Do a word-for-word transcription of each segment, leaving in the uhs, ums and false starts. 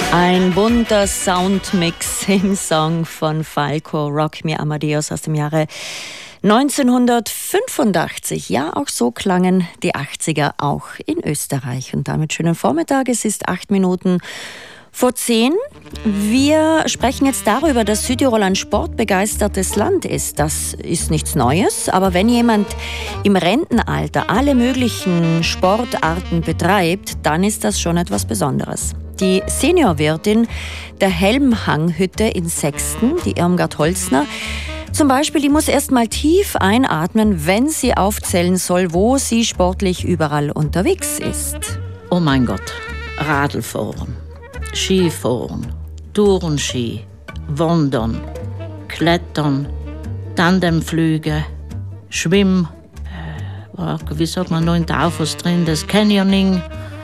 Ein bunter Soundmix im Song von Falco, Rock Me Amadeus aus dem Jahre neunzehnhundertfünfundachtzig. Ja, auch so klangen die achtziger auch in Österreich. Und damit schönen Vormittag. Es ist acht Minuten vor zehn. Wir sprechen jetzt darüber, dass Südtirol ein sportbegeistertes Land ist. Das ist nichts Neues, aber wenn jemand im Rentenalter alle möglichen Sportarten betreibt, dann ist das schon etwas Besonderes. Die Seniorwirtin der Helmhanghütte in Sexten, die Irmgard Holzner, zum Beispiel, die muss erst mal tief einatmen, wenn sie aufzählen soll, wo sie sportlich überall unterwegs ist. Oh mein Gott, Radlfahren, Skifahren, Tourenski, Wandern, Klettern, Tandemflüge, Schwimmen, äh, wie sagt man noch in Taufers drin, das Canyoning.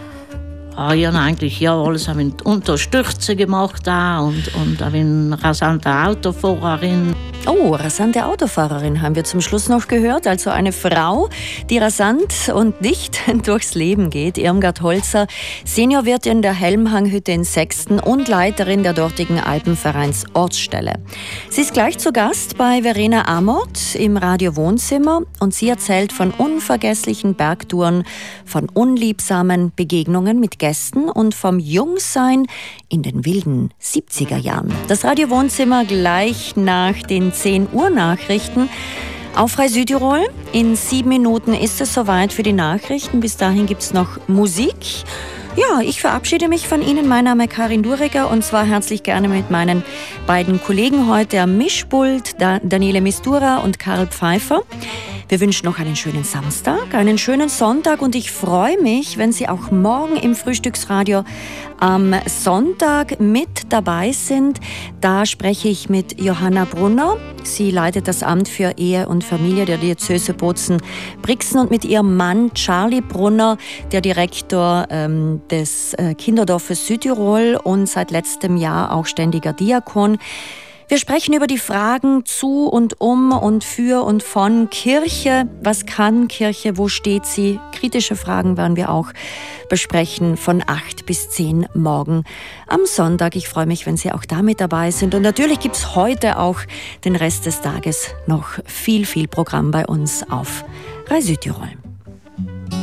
Ah, ja, eigentlich ja, alles habe ich unter Stürze gemacht auch und, und habe eine rasante Autofahrerin. Oh, rasante Autofahrerin haben wir zum Schluss noch gehört. Also eine Frau, die rasant und dicht durchs Leben geht. Irmgard Holzer, Seniorwirtin der Helmhanghütte in Sexten und Leiterin der dortigen Alpenvereins Ortsstelle. Sie ist gleich zu Gast bei Verena Amort im Radio Wohnzimmer und sie erzählt von unvergesslichen Bergtouren, von unliebsamen Begegnungen mit Gästen und vom Jungsein in den wilden siebziger Jahren. Das Radio Wohnzimmer gleich nach den zehn Uhr Nachrichten auf Frei Südtirol. In sieben Minuten ist es soweit für die Nachrichten. Bis dahin gibt es noch Musik. Ja, ich verabschiede mich von Ihnen. Mein Name ist Karin Duriger und zwar herzlich gerne mit meinen beiden Kollegen heute am Mischpult, Daniele Mistura und Karl Pfeiffer. Wir wünschen noch einen schönen Samstag, einen schönen Sonntag und ich freue mich, wenn Sie auch morgen im Frühstücksradio am Sonntag mit dabei sind. Da spreche ich mit Johanna Brunner. Sie leitet das Amt für Ehe und Familie der Diözese Bozen-Brixen und mit ihrem Mann Charlie Brunner, der Direktor ähm, des äh, Kinderdorfes Südtirol und seit letztem Jahr auch ständiger Diakon. Wir sprechen über die Fragen zu und um und für und von Kirche. Was kann Kirche? Wo steht sie? Kritische Fragen werden wir auch besprechen von acht bis zehn morgen am Sonntag. Ich freue mich, wenn Sie auch da mit dabei sind. Und natürlich gibt es heute auch den Rest des Tages noch viel, viel Programm bei uns auf Frei Südtirol.